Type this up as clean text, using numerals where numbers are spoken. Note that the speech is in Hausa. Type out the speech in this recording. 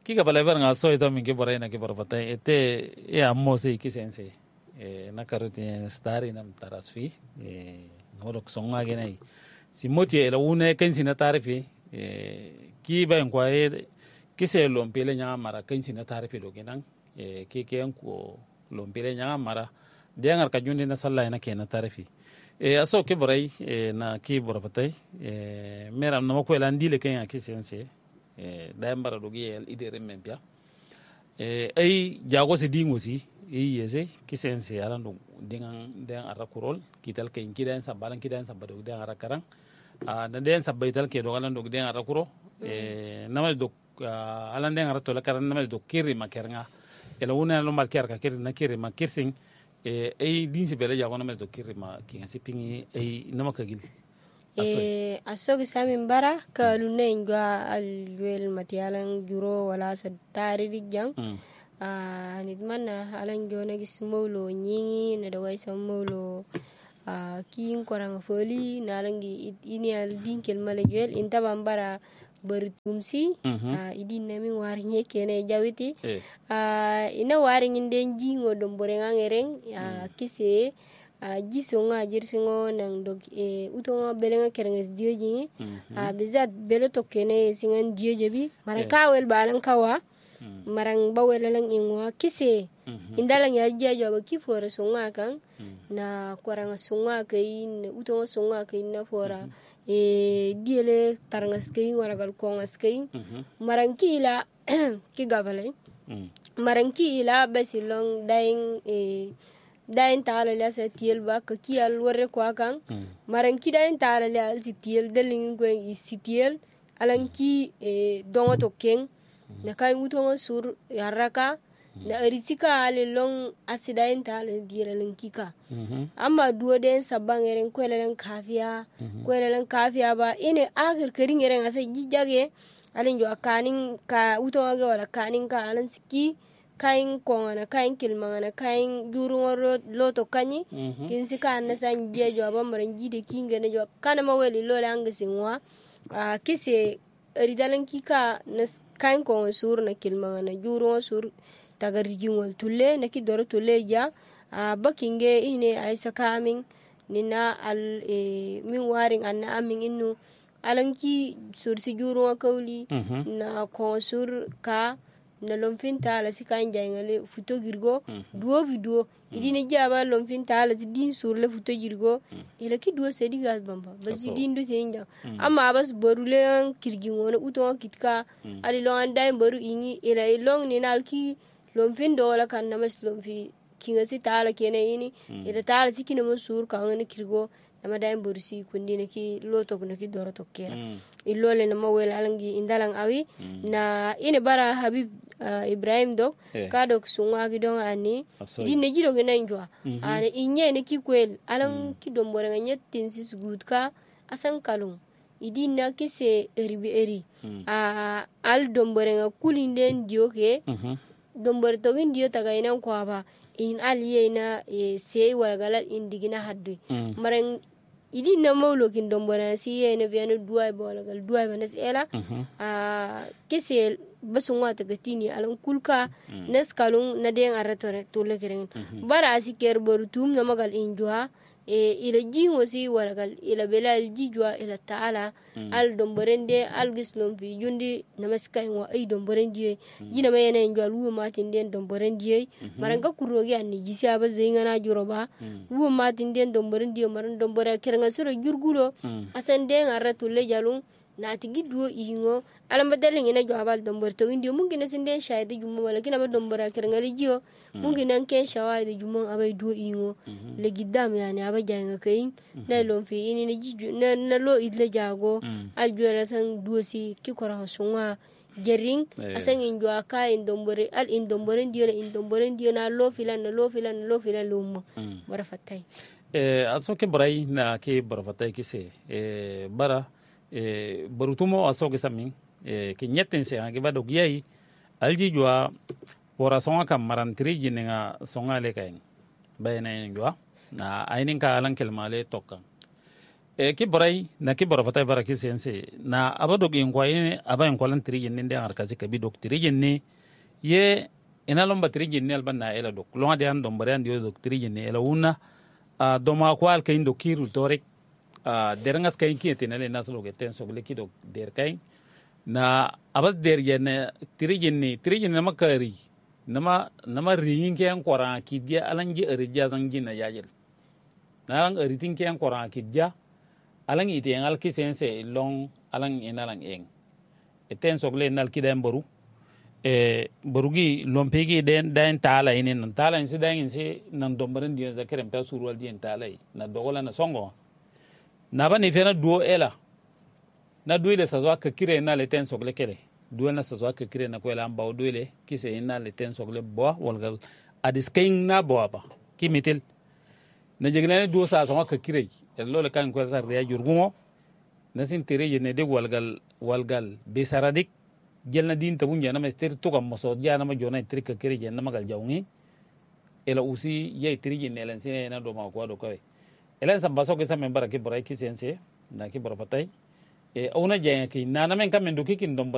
Kika balaibar nga so ito mingi boray na kibarapatay ete ammo se ikisense nakaruti stari nam tarasfi norok songa genai simoti ela une kansi na tarifi ki ba kwa kise lompele nya mara kansi na tarifi do genan ki ken ko lompele nya mara dengar ka jundi na sallai na kenan tarifi aso ke boray na ki borapatay meram na ko ela ndile ken akisense da mbara dogi el idere membia ay jago se dingo si yese kisense ala no dengan arakurol kital ke inkidan sabalan kidan sabado dengan arakaran na den sabaital ke do ala no dengan arakuro nama do ala den arato la karan nama do kiri makernga ela una no mal kerka kiri na kiri makirsing ay din se bela jago nama do kiri ma kinga sipingi ay nama kagil asogi samin bara ka lunne njwa alwel matialan juro wala sa tari dijang nidmana alan jona gis molo nyingi na dawai sa molo kiin korang foli na langi ini al dinkel malajwel inta bambara bertumsi idin nami warnye kene jawiti ina waring inden jingo dombore ngereng kise jisonga jirsingo nang dog utonga belenga kerenges dioji bizat belo tokene singan diojebi maraka wel balan kawa marang bawel lang ingwa kise indalang ya jajo ba kifora songa kan na koranga songa kain utonga songa kain na fora diele tarangas kain wala gal kongas kain marang kila ki gabalay marang kila basilong daing dain taala la sa tiel ba ka kial warre ko kan maran ki dain taala la si tiel delin ko si tiel alan ki dongo to ken na kay muto sur yaraka na risika ale long asidain taala diel lan kika amma duo den sabang eren ko elen kafiya ba ine akhir karin eren asa jijage alen jo kanin ka uto ga wala kanin ka alan siki kain kongana kain kilmangana kain jurungoro loto kanyi kinsi kana san jejo abamaran jide kingene jo kana maweli lola angasingwa kise ridalan kika nas kain kongo sur na kilmangana jurungo sur tagarjingol tulle na kidoro tulle ja bakinge ine aisa kamin nina al min waring anna amin inu alanki sur si jurungo kawli na kongo sur ka na lomfinta la sikan jangale futo girgo duo video idine jaba lomfinta la din sur le futo girgo ila ki duo sedi gal bamba basi din do tinja amma bas borule kirgingo na uto kitka ali lo andai boru ingi ila long ni nalki lomfin do la kan namas lomfi kinga si tala kene ini ila tala sikina mo sur ka ngene kirgo nama dai borsi kundi na ki loto na ki doro to kera ilole na mawel alangi indalang awi na ine bara habib Ibrahim dok kadok sunga gidong ani idine jiro gena njwa ana inye ne ki kwel alang ki dombore nga nyetin sis gudka asan kalung idina kise eri al dombore nga kulinden dioke dombore to dio taga ina kwa ba in aliye na sei wala galal indigina haddu marang idina mawlo kin dombore si yene viano duai bola gal duai banas ela kise basungwa tagatini alan kulka neskalung na den aratore tole keren bara asiker borutum na magal injua ila jingo si walagal ila belal jijwa ila taala al domborende al gislom fi jundi namaskay wa ay domborende jina mayene njwa lu matin den domborende maranga kurogi anni jisia ba zeyngana juroba lu matin den domborende maran dombora kerenga sura jurgulo asan den aratole jalung na tigi duo ingo alamba dalin ina jo abal dombor to indio mungkin sinde shayde jumma wala kina ba dombora kerengali jio mungkin an ken shawade jumma abay duo ingo le giddam yani aba janga kayin na lon fi ini ne jiju na lo idle jago al jora san duo si ki kora sunga jering asan injo aka indombore al indombore ndio na lo filan lo bara fatay aso ke barai na ke bara fatay kise bara barutumo asoge samin ke nyetten se age bado giyai alji jwa pora songa kam marantri jinenga songa le kayen bayna en jwa na ainin ka alan kelmale tokkan ki borai na ki bora patay bara ki sense na abadog in kwaye aba in kwalan tirigin ne da arkazi kabi dok tirigin ne ye ina lomba tirigin ne alban na ela dok longa de an dombare an dio dok tirigin ne ela una doma kwal kain dok kirul torek derangas kain ki etenale naslo ke ten sogle ki dok der kain na abas der yen tirigin ne makari nama ringin ke an kwara ki dia alangi erija zangi na yajel na lang eritin ke an kwara ki dia alang ite ngal ki sense long alang inalang eng eten sogle nal ki den boru borugi lompegi den tala inen nan tala inse dan inse nan dombaran dia zakerem ta surwal dia tala na dogola na songo na ba ni fena duo ela na duile sa zwa ka kire na le ten sogle kele duo na sa zwa ka kire na kwela amba duile ki se ina le ten sogle bo walgal adiskein na bo ba ki mitel na jeglane duo sa zwa ka kire lo le kan ko sa riya jurgumo na sin tere yene de walgal be saradik jelna din tabun jana mester to kam so jana ma jona trika kire jana magal jawngi ela usi ye tri yene elen sine na do ma ko do ko elen sam baso ke sam membara ke boray ki sense na ki bor patay ona jaya ki nana men kam men do ki kin dom